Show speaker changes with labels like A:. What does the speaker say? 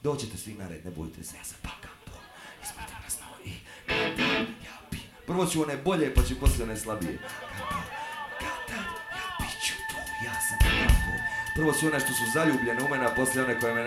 A: Dođete svi na red, ne bojte se, ja sam pakam to. Isprate nas malo i kada ja pi... Prvo ću one bolje, pa ću poslije one slabije. Kada ja piću to, ja sam pakam to. Prvo su one što su zaljubljene u mene, a poslije one koje me